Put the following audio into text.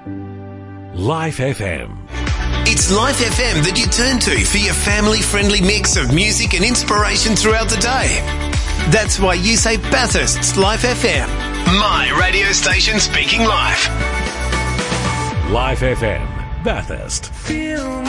Life FM. It's Life FM that you turn to for your family-friendly mix of music and inspiration throughout the day. That's why you say Bathurst's Life FM. My radio station speaking life. Life FM, Bathurst.